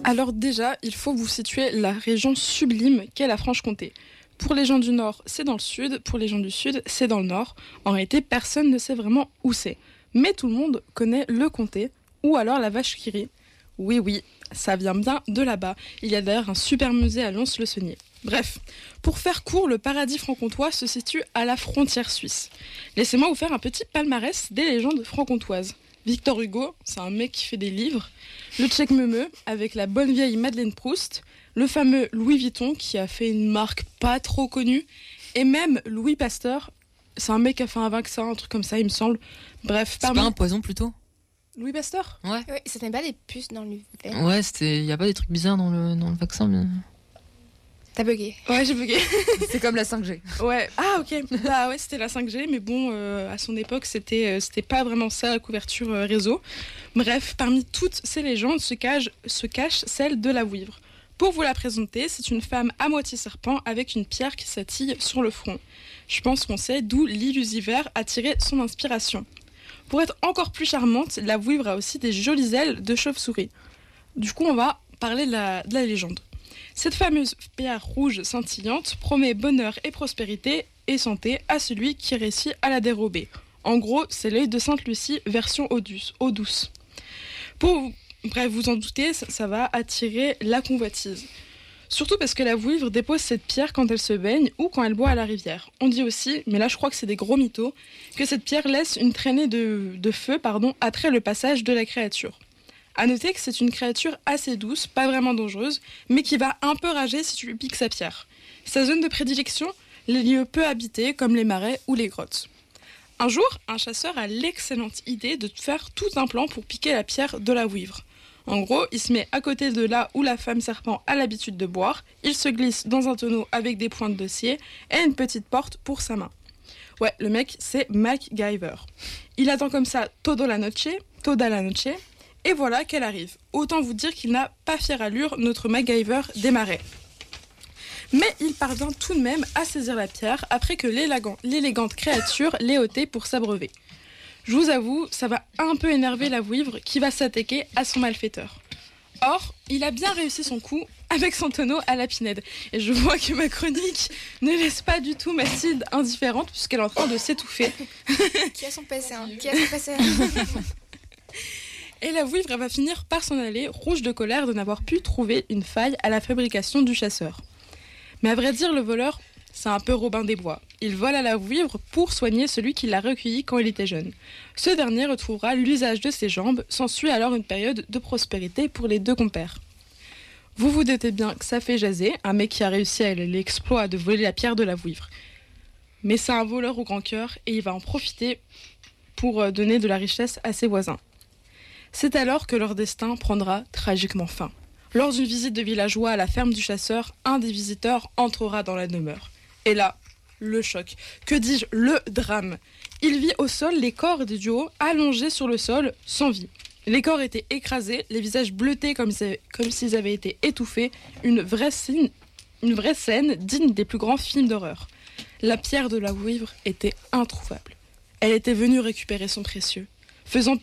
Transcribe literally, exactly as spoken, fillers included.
Alors déjà, il faut vous situer la région sublime qu'est la Franche-Comté. Pour les gens du Nord, c'est dans le Sud. Pour les gens du Sud, c'est dans le Nord. En réalité, personne ne sait vraiment où c'est. Mais tout le monde connaît le comté, ou alors la vache qui rit. Oui, oui, ça vient bien de là-bas. Il y a d'ailleurs un super musée à Lons-le-Saunier. Bref, pour faire court, le paradis franc-comtois se situe à la frontière suisse. Laissez-moi vous faire un petit palmarès des légendes franc-comtoises. Victor Hugo, c'est un mec qui fait des livres. Le Tchèque Meumeu, avec la bonne vieille Madeleine Proust. Le fameux Louis Vuitton, qui a fait une marque pas trop connue. Et même Louis Pasteur, c'est un mec qui a fait un vaccin, un truc comme ça, il me semble. Bref, c'est parmi... pas un poison plutôt ? Louis Pasteur ? Ouais. Oui, c'était pas des puces dans l'hiver. Ouais, c'était. Y a pas des trucs bizarres dans le dans le vaccin. Mais... T'as bugué. Ouais, j'ai bugué. C'est comme la cinq G. Ouais. Ah ok. Bah ouais, c'était la cinq G, mais bon, euh, à son époque, c'était euh, c'était pas vraiment ça la couverture euh, réseau. Bref, parmi toutes ces légendes se cache se cache celle de la Vouivre. Pour vous la présenter, c'est une femme à moitié serpent avec une pierre qui s'attille sur le front. Je pense qu'on sait d'où l'illusiver a tiré son inspiration. Pour être encore plus charmante, la Vouivre a aussi des jolies ailes de chauve-souris. Du coup, on va parler de la, de la légende. Cette fameuse pierre rouge scintillante promet bonheur et prospérité et santé à celui qui réussit à la dérober. En gros, c'est l'œil de Sainte-Lucie version eau douce. Eau douce. Pour, bref, vous en doutez, ça, ça va attirer la convoitise. Surtout parce que la Vouivre dépose cette pierre quand elle se baigne ou quand elle boit à la rivière. On dit aussi, mais là je crois que c'est des gros mythos, que cette pierre laisse une traînée de, de feu pardon, après le passage de la créature. A noter que c'est une créature assez douce, pas vraiment dangereuse, mais qui va un peu rager si tu lui piques sa pierre. Sa zone de prédilection, les lieux peu habités comme les marais ou les grottes. Un jour, un chasseur a l'excellente idée de faire tout un plan pour piquer la pierre de la Vouivre. En gros, il se met à côté de là où la femme serpent a l'habitude de boire, il se glisse dans un tonneau avec des pointes d'osier et une petite porte pour sa main. Ouais, le mec, c'est MacGyver. Il attend comme ça toda la noche, toda la noche, et voilà qu'elle arrive. Autant vous dire qu'il n'a pas fière allure, notre MacGyver des marais. Mais il parvient tout de même à saisir la pierre après que l'élégant, l'élégante créature l'ait ôtée pour s'abreuver. Je vous avoue, ça va un peu énerver la Vouivre qui va s'attaquer à son malfaiteur. Or, il a bien réussi son coup avec son tonneau à la pinède. Et je vois que ma chronique ne laisse pas du tout Mathilde indifférente puisqu'elle est en train de s'étouffer. Qui a son P C un Qui a son P C un Et la Vouivre elle va finir par s'en aller, rouge de colère de n'avoir pu trouver une faille à la fabrication du chasseur. Mais à vrai dire, le voleur, c'est un peu Robin des Bois. Il vole à la Vouivre pour soigner celui qui l'a recueilli quand il était jeune. Ce dernier retrouvera l'usage de ses jambes, s'ensuit alors une période de prospérité pour les deux compères. Vous vous doutez bien que ça fait jaser, un mec qui a réussi à l'exploit de voler la pierre de la Vouivre. Mais c'est un voleur au grand cœur et il va en profiter pour donner de la richesse à ses voisins. C'est alors que leur destin prendra tragiquement fin. Lors d'une visite de villageois à la ferme du chasseur, un des visiteurs entrera dans la demeure. Et là, le choc. Que dis-je, le drame. Il vit au sol les corps des duos allongés sur le sol, sans vie. Les corps étaient écrasés, les visages bleutés comme, comme s'ils avaient été étouffés. Une vraie, scène, une vraie scène digne des plus grands films d'horreur. La pierre de la Vouivre était introuvable. Elle était venue récupérer son précieux, faisant